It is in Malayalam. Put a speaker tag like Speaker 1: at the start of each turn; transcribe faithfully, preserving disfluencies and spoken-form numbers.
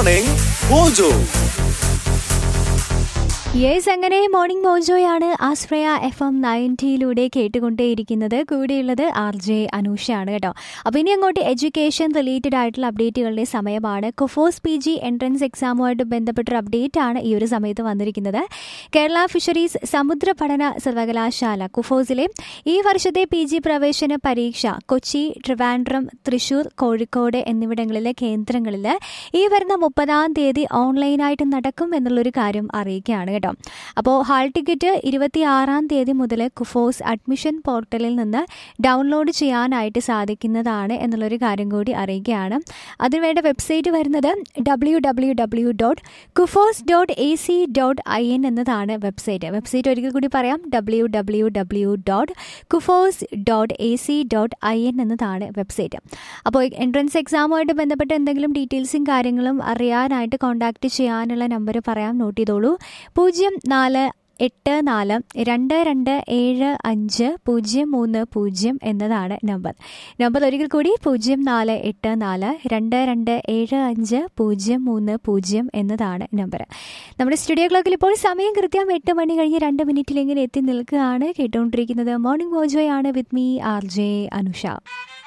Speaker 1: Morning Mojo.
Speaker 2: യെസ്, അങ്ങനെ മോർണിംഗ് മോജോയാണ് ആശ്രയ എഫ് എം നയൻറ്റിയിലൂടെ കേട്ടുകൊണ്ടേയിരിക്കുന്നത്. കൂടെയുള്ളത് ആർ ജെ അനൂഷയാണ് കേട്ടോ. അപ്പോൾ ഇനി അങ്ങോട്ട് എഡ്യൂക്കേഷൻ റിലേറ്റഡ് ആയിട്ടുള്ള അപ്ഡേറ്റുകളുടെ സമയമാണ്. KUFOS P G entrance എക്സാമുമായിട്ട് ബന്ധപ്പെട്ടൊരു update ആണ് ഈ ഒരു സമയത്ത് വന്നിരിക്കുന്നത്. കേരള ഫിഷറീസ് സമുദ്ര പഠന സർവകലാശാല കുഫോസിലെ ഈ വർഷത്തെ പി ജി പ്രവേശന പരീക്ഷ കൊച്ചി, ട്രിവാൻഡ്രം, തൃശൂർ, കോഴിക്കോട് എന്നിവിടങ്ങളിലെ കേന്ദ്രങ്ങളിൽ ഈ വരുന്ന മുപ്പതാം തീയതി ഓൺലൈനായിട്ട് നടക്കും എന്നുള്ളൊരു കാര്യം അറിയിക്കുകയാണ് കേട്ടോ. അപ്പോൾ ഹാൾ ടിക്കറ്റ് ഇരുപത്തി ആറാം തീയതി മുതൽ കുഫോസ് അഡ്മിഷൻ പോർട്ടലിൽ നിന്ന് ഡൗൺലോഡ് ചെയ്യാനായിട്ട് സാധിക്കുന്നതാണ് എന്നുള്ളൊരു കാര്യം കൂടി അറിയിക്കുകയാണ്. അതിനുവേണ്ട വെബ്സൈറ്റ് വരുന്നത് W W W dot KUFOS dot A C dot I N എന്നതാണ് വെബ്സൈറ്റ്. വെബ്സൈറ്റ് ഒരിക്കൽ കൂടി പറയാം, W W W dot KUFOS dot A C dot I N എന്നതാണ് വെബ്സൈറ്റ്. അപ്പോൾ എൻട്രൻസ് എക്സാമുമായിട്ട് ബന്ധപ്പെട്ട എന്തെങ്കിലും ഡീറ്റെയിൽസും കാര്യങ്ങളും അറിയാനായിട്ട് കോൺടാക്റ്റ് ചെയ്യാനുള്ള നമ്പർ പറയാം, നോട്ട് ചെയ്തോളൂ. പൂജ്യം നാല് എട്ട് നാല് രണ്ട് രണ്ട് ഏഴ് അഞ്ച് പൂജ്യം മൂന്ന് പൂജ്യം എന്നതാണ് നമ്പർ. നമ്പർ ഒരിക്കൽ കൂടി പൂജ്യം നാല് എട്ട് നാല് രണ്ട് രണ്ട് ഏഴ് അഞ്ച് പൂജ്യം മൂന്ന് പൂജ്യം എന്നതാണ് നമ്പർ. നമ്മുടെ സ്റ്റുഡിയോ ക്ലോക്കിൽ ഇപ്പോൾ സമയം കൃത്യം എട്ട് മണി കഴിഞ്ഞ് രണ്ട് മിനിറ്റിലെങ്കിലും എത്തി നിൽക്കുകയാണ്. കേട്ടുകൊണ്ടിരിക്കുന്നത് morning മോജോയാണ് with me R J Anusha.